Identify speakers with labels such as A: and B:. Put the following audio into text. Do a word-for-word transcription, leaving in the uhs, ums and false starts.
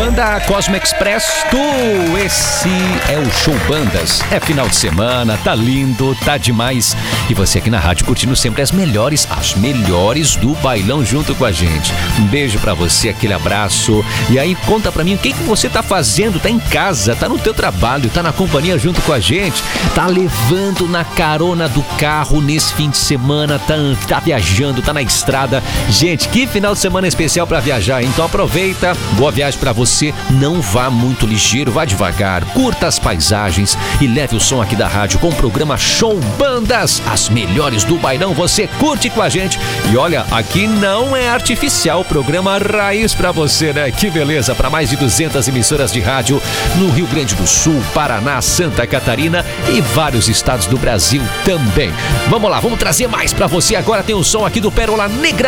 A: Banda Cosmo Express, tu, esse é o Show Bandas. É final de semana, tá lindo, tá demais. E você aqui na rádio curtindo sempre as melhores, as melhores do bailão junto com a gente. Um beijo pra você, aquele abraço. E aí conta pra mim o que, que você tá fazendo, tá em casa, tá no teu trabalho, tá na companhia junto com a gente, tá levando na carona do carro nesse fim de semana, tá, tá viajando, tá na estrada. Gente, que final de semana especial pra viajar, então aproveita, boa viagem pra você, não vá muito ligeiro, vá devagar, curta as paisagens e leve o som aqui da rádio com o programa Show Bandas, as melhores do bailão, você curte com a gente. E olha, aqui não é artificial, o programa raiz pra você, né? Que beleza, pra mais de duzentas emissoras de rádio no Rio Grande do Sul, Paraná, Santa Catarina e vários estados do Brasil também. Vamos lá, vamos trazer mais pra você, agora tem o som aqui do Pérola Negra.